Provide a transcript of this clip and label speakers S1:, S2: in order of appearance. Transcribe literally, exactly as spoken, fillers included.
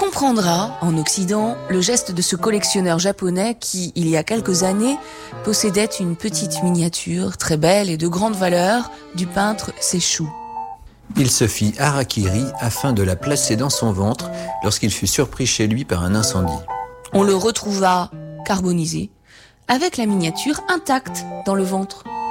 S1: comprendra, en Occident, le geste de ce collectionneur japonais qui, il y a quelques années, possédait une petite miniature très belle et de grande valeur du peintre Seishu.
S2: Il se fit harakiri afin de la placer dans son ventre lorsqu'il fut surpris chez lui par un incendie.
S1: On le retrouva carbonisé, avec la miniature intacte dans le ventre.